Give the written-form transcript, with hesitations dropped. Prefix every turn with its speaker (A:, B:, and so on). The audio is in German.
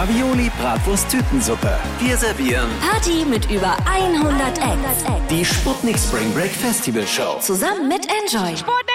A: Ravioli, Bratwurst, Tütensuppe. Wir servieren
B: Party mit über 100 Acts.
A: die Sputnik Spring Break Festival Show.
B: Zusammen mit Enjoy.
C: Sputnik!